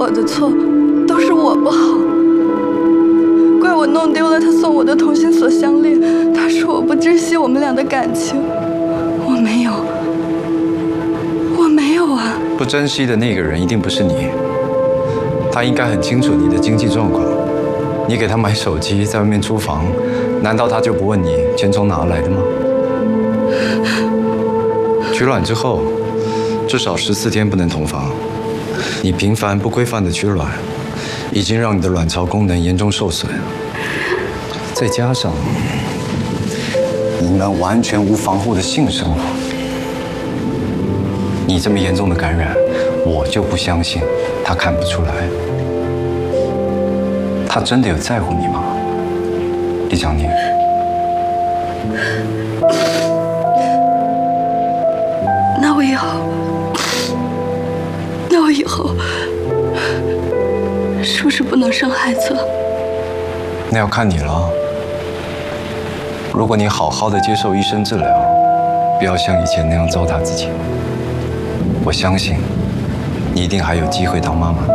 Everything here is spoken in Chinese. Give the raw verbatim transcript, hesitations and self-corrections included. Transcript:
我的错，都是我不好，怪我弄丢了他送我的同心锁项链。他说我不珍惜我们俩的感情，我没有，我没有啊！ 不珍惜的那个人一定不是你，他应该很清楚你的经济状况。你给他买手机，在外面租房，难道他就不问你钱从哪来的吗？取卵之后，至少十四天不能同房。你频繁不规范的取卵，已经让你的卵巢功能严重受损。再加上你们完全无防护的性生活，你这么严重的感染，我就不相信他看不出来。他真的有在乎你吗，李长宁？ 那我以后，那我以后是不是不能生孩子了？ 那要看你了。如果你好好的接受医生治疗，不要像以前那样糟蹋自己，我相信你一定还有机会当妈妈。